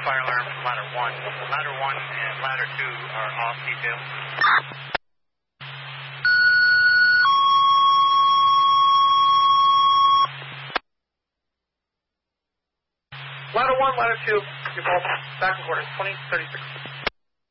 fire alarm from ladder 1. Ladder 1 and ladder 2 are off detail. Ladder 1, ladder 2, you're both back in quarters, 2036.